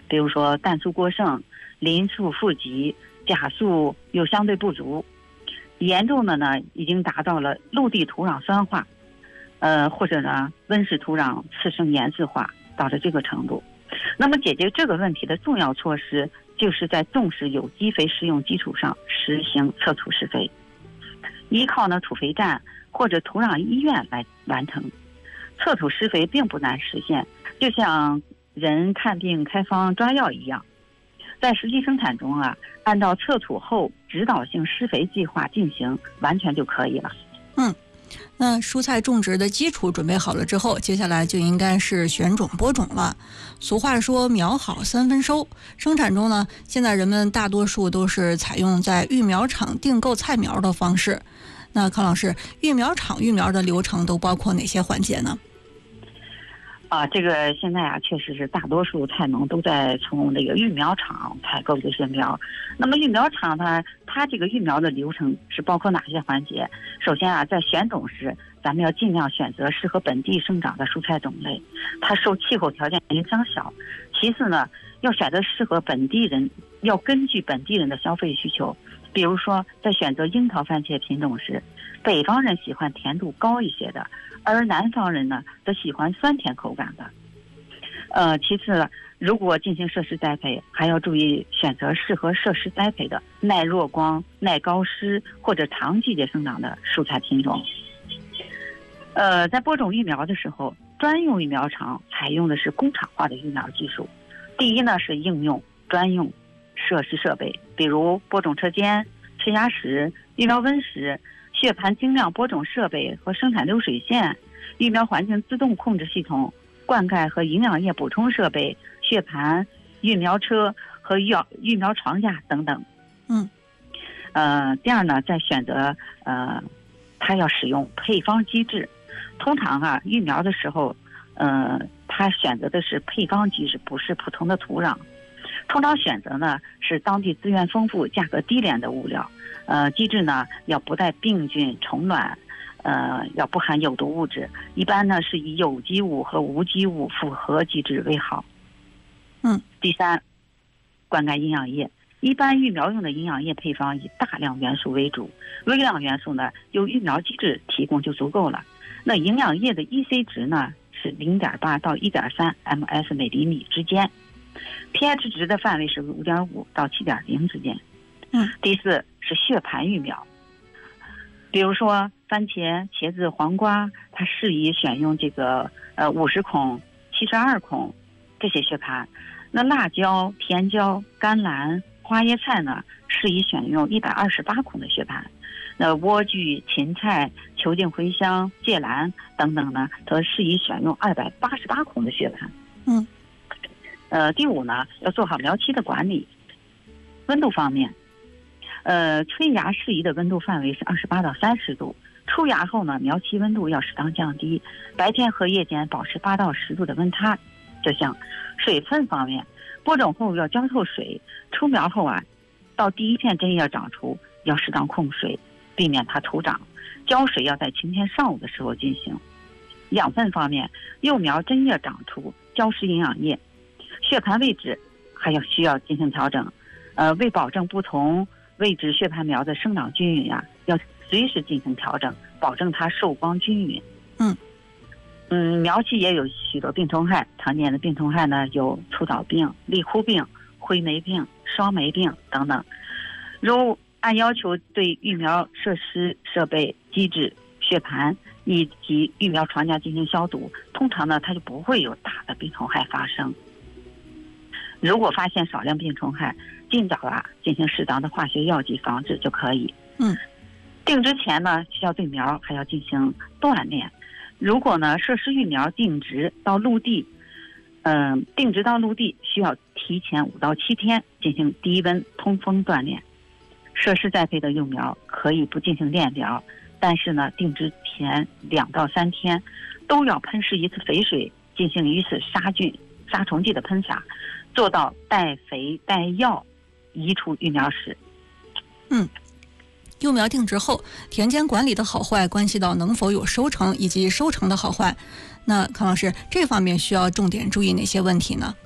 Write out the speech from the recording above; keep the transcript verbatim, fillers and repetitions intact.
比如说氮素过剩、磷素富集、钾素又相对不足，严重的呢已经达到了陆地土壤酸化，呃或者呢温室土壤次生盐渍化，到了这个程度。那么解决这个问题的重要措施，就是在重视有机肥施用基础上实行测土施肥，依靠呢土肥站或者土壤医院来完成。测土施肥并不难实现，就像人看病开方抓药一样，在实际生产中啊，按照测土后指导性施肥计划进行，完全就可以了。 嗯，那蔬菜种植的基础准备好了之后，接下来就应该是选种播种了。俗话说苗好三分收，生产中呢，现在人们大多数都是采用在育苗场订购菜苗的方式。那康老师，育苗场育苗的流程都包括哪些环节呢？ 啊，这个现在啊，确实是大多数菜农都在从这个育苗场采购这些苗。那么育苗场它它这个育苗的流程是包括哪些环节？首先啊，在选种时，咱们要尽量选择适合本地生长的蔬菜种类，它受气候条件影响小。其次呢，要选择适合本地人，要根据本地人的消费需求。比如说，在选择樱桃番茄品种时，北方人喜欢甜度高一些的，而南方人呢则喜欢酸甜口感的。呃，其次，如果进行设施栽培，还要注意选择适合设施栽培的耐弱光、耐高湿或者长季节生长的蔬菜品种。呃，在播种育苗的时候，专用育苗场采用的是工厂化的育苗技术。第一呢，是应用专用设施设备，比如播种车间、施压室、育苗温室、血盘精量播种设备和生产流水线、育苗环境自动控制系统、灌溉和营养液补充设备、血盘、育苗车和育育苗床架等等。 嗯， 呃，第二呢，在选择呃，它要使用配方机制。通常啊，育苗的时候，呃，它选择的是配方机制，不是普通的土壤。通常选择呢是当地资源丰富、价格低廉的物料。呃，机制呢要不带病菌、虫卵，呃，要不含有毒物质。一般呢是以有机物和无机物复合机制为好。 嗯， 第三，灌溉营养液。一般育苗用的营养液配方以大量元素为主，微量元素呢由育苗机制提供就足够了。那营养液的 E C 值呢是 零点八 到 一点三 M S 每厘米之间。pH 值的范围是 五点五 到 七点零 之间。 嗯， 第四是血盘育苗，比如说番茄、茄子、黄瓜，它适宜选用这个呃五十孔、七十二孔这些血盘。那辣椒、甜椒、甘蓝、花椰菜呢，适宜选用一百二十八孔的血盘。那莴苣、芹菜、球茎茴香、芥蓝等等呢，则适宜选用二百八十八孔的血盘。 嗯。 呃，第五呢，要做好苗期的管理。温度方面，呃，催芽适宜的温度范围是二十八到三十度。出芽后呢，苗期温度要适当降低，白天和夜间保持八到十度的温差。这项水分方面，播种后要浇透水，出苗后啊，到第一片针叶长出要适当控水，避免它徒长。浇水要在晴天上午的时候进行。养分方面，幼苗针叶长出，浇施营养液。血盘位置还要需要进行调整，呃，为保证不同位置血盘苗的生长均匀呀、啊，要随时进行调整，保证它受光均匀。 嗯嗯，苗期也有许多病虫害，常见的病虫害呢有粗藻病、立枯病、灰霉病、双霉病等等。如按要求对育苗设施、设备、机制、血盘以及育苗床架进行消毒，通常呢它就不会有大的病虫害发生。如果发现少量病虫害，尽早啊进行适当的化学药剂防治就可以。 嗯， 定植前呢，需要对苗还要进行锻炼。如果呢设施育苗定植到陆地，嗯、呃，定植到陆地需要提前五到七天进行低温通风锻炼。设施栽培的幼苗可以不进行链苗，但是呢，定植前两到三天都要喷施一次肥水，进行一次杀菌、杀虫剂的喷洒。做到带肥带药移出育苗室。 嗯，幼苗定植后，田间管理的好坏关系到能否有收成以及收成的好坏。那康老师，这方面需要重点注意哪些问题呢？